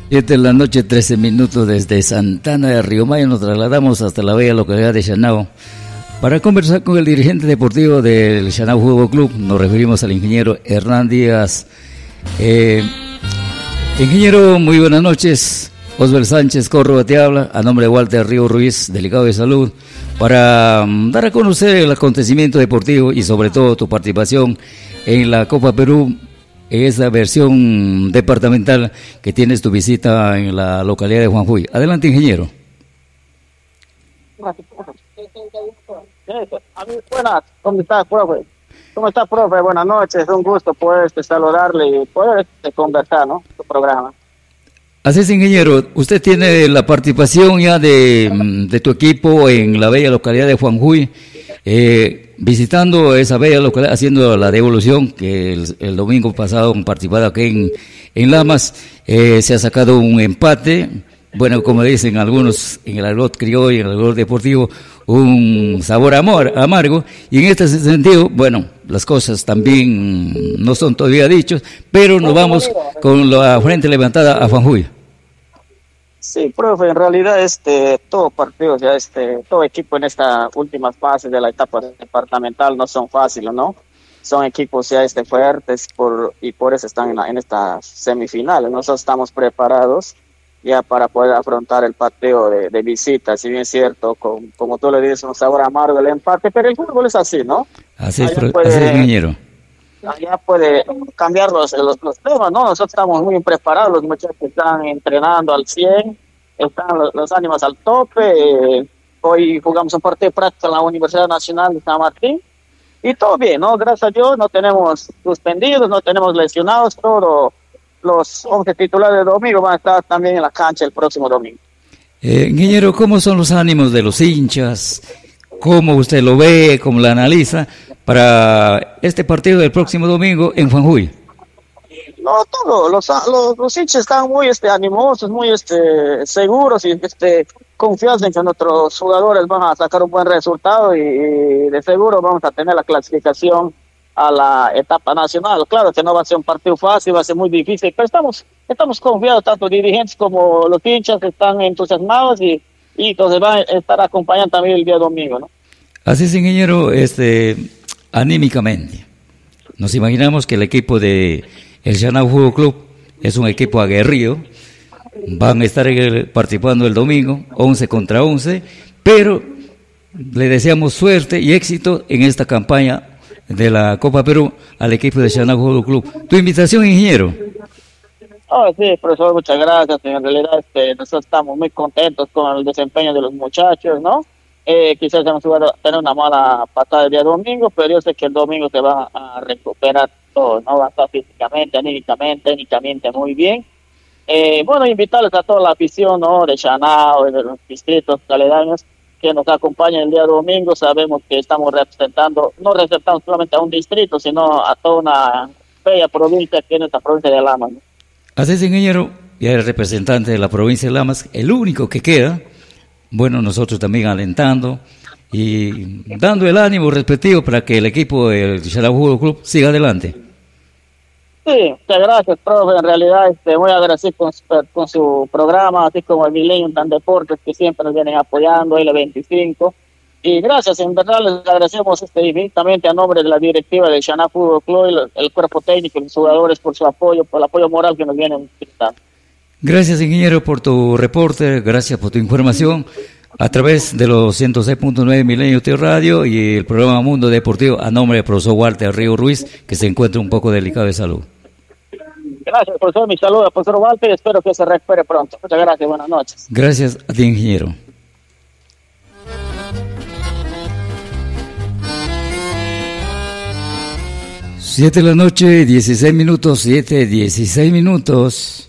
7 de la noche, 13 minutos desde Santana de Río Mayo. Nos trasladamos hasta la bella localidad de Chanao para conversar con el dirigente deportivo del Chanao Fútbol Club. Nos referimos al ingeniero Hernán Díaz. Ingeniero, muy buenas noches. Oswald Sánchez Córdoba te habla, a nombre de Walter Río Ruiz, delegado de salud, para dar a conocer el acontecimiento deportivo y sobre todo tu participación en la Copa Perú, esa versión departamental que tienes tu visita en la localidad de Juanjuy. Adelante, ingeniero. Buenas, ¿cómo está, profe? ¿Cómo está, profe? Buenas noches, un gusto poder saludarle y poder conversar, ¿no? Tu programa. Así es, ingeniero. Usted tiene la participación ya de tu equipo en la bella localidad de Juanjuy, visitando esa bella localidad, haciendo la devolución que el domingo pasado han participado aquí en Lamas. Se ha sacado un empate, bueno, como dicen algunos en el argot criollo, en el argot deportivo, un sabor amargo, y en este sentido, bueno, las cosas también no son todavía dichos, pero nos vamos con la frente levantada a Juanjuy. Sí, profe, en realidad todo partido, ya todo equipo en estas últimas fases de la etapa departamental no son fáciles, ¿no? Son equipos ya fuertes y por eso están en estas semifinales. Nosotros estamos preparados ya para poder afrontar el partido de visita, si bien es cierto, como tú le dices, un sabor amargo el empate, pero el fútbol es así, ¿no? Así es, ingeniero. Allá puede cambiar los temas, ¿no? Nosotros estamos muy preparados, los muchachos están entrenando al 100, están los ánimos al tope. Hoy jugamos un partido práctico en la Universidad Nacional de San Martín y todo bien, ¿no? Gracias a Dios no tenemos suspendidos, no tenemos lesionados, todos los 11 titulares de domingo van a estar también en la cancha el próximo domingo. Ingeniero, ¿cómo son los ánimos de los hinchas? ¿Cómo usted lo ve? ¿Cómo lo analiza para este partido del próximo domingo en Juanjuy? No, todos los hinchas están muy animosos, muy seguros y confiados en que nuestros jugadores van a sacar un buen resultado y de seguro vamos a tener la clasificación a la etapa nacional. Claro que no va a ser un partido fácil, va a ser muy difícil, pero estamos confiados, tanto dirigentes como los hinchas están entusiasmados y entonces van a estar acompañando también el día domingo, ¿no? Así es, ingeniero, anímicamente. Nos imaginamos que el equipo de el Chanao Fútbol Club es un equipo aguerrido, van a estar participando el domingo, 11 contra 11, pero le deseamos suerte y éxito en esta campaña de la Copa Perú al equipo de Chanao Fútbol Club. Tu invitación, ingeniero. Sí, profesor, muchas gracias. En realidad nosotros estamos muy contentos con el desempeño de los muchachos, ¿no? Quizás hemos tener una mala pasada el día domingo, pero yo sé que el domingo se va a recuperar todo, ¿no? Va a estar físicamente, anímicamente, técnicamente muy bien. Bueno, invitarles a toda la afición, ¿no? De Chanao, de los distritos aledaños, que nos acompañen el día domingo. Sabemos que estamos no representamos solamente a un distrito, sino a toda una bella provincia que es nuestra provincia de Lamas, ¿no? Así es, ingeniero, ya el representante de la provincia de Lamas, el único que queda. Bueno, nosotros también alentando y dando el ánimo respectivo para que el equipo del Chanao Fútbol Club siga adelante. Sí, muchas gracias, profe. En realidad, muy agradecido con su programa, así como el Milenio Tan Deportes, que siempre nos vienen apoyando, el 25. Y gracias, en verdad les agradecemos infinitamente a nombre de la directiva del Chanao Fútbol Club, el cuerpo técnico y los jugadores por su apoyo, por el apoyo moral que nos vienen prestando. Gracias, ingeniero, por tu reporte, gracias por tu información a través de los 106.9 Milenio T Radio y el programa Mundo Deportivo a nombre del profesor Walter Río Ruiz, que se encuentra un poco delicado de salud. Gracias, profesor. Mi saludo al profesor Walter y espero que se recupere pronto. Muchas gracias, buenas noches. Gracias a ti, ingeniero. Siete de la noche, 16 minutos, 7:16.